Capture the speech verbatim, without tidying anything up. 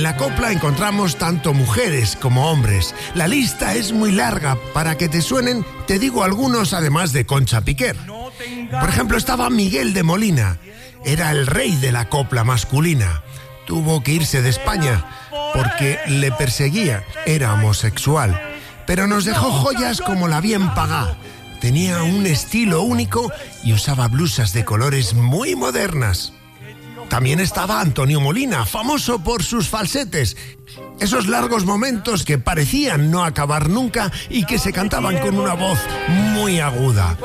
la copla encontramos tanto mujeres como hombres. La lista es muy larga. Para que te suenen, te digo algunos además de Concha Piquer. Por ejemplo, estaba Miguel de Molina. Era el rey de la copla masculina. Tuvo que irse de España porque le perseguía. Era homosexual. Pero nos dejó joyas como la Bien Pagá. Tenía un estilo único y usaba blusas de colores muy modernas. También estaba Antonio Molina, famoso por sus falsetes. Esos largos momentos que parecían no acabar nunca y que se cantaban con una voz muy aguda.